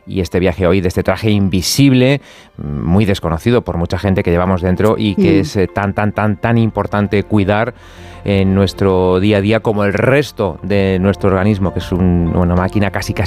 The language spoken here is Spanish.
y este viaje hoy de este traje invisible, muy desconocido por mucha gente que llevamos dentro y que es tan importante cuidar en nuestro día a día como el resto de nuestro organismo, que es una máquina casi